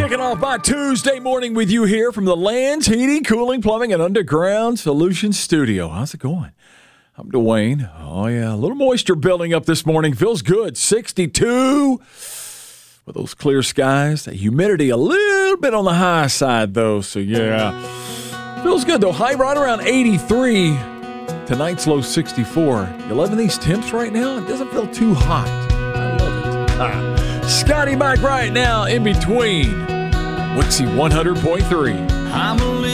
Kicking off my Tuesday morning with you here from the Lands Heating, Cooling, Plumbing, and Underground Solutions Studio. How's it going? I'm Dwayne. Oh, yeah, a little moisture building up this morning. Feels good. 62 with those clear skies. The humidity a little bit on the high side, though. So, yeah, feels good, though. High right around 83. Tonight's low 64. You loving these temps right now? It doesn't feel too hot. I love it. Scotty Mike right now in between. Wixie 100.3.